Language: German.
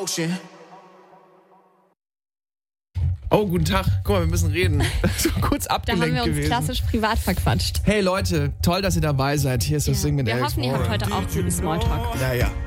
motion. Oh, guten Tag. Guck mal, wir müssen reden. So kurz Da abgelenkt haben wir uns gewesen. klassisch privat verquatscht. Hey Leute, toll, dass ihr dabei seid. Hier ist das Sing mit Wir Alex hoffen, ihr habt Warren. heute auch guten Smalltalk. Ja.